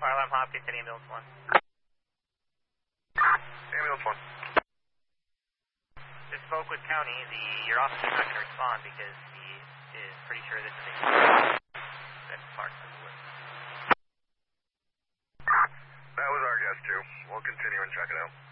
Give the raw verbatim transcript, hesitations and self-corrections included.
Fire alarm Hopkins, ambulance one. Ambulance one. Just spoke with county. The your officer is not going to respond because he is pretty sure this is a that's parked in the woods. That was our guess too. We'll continue and check it out.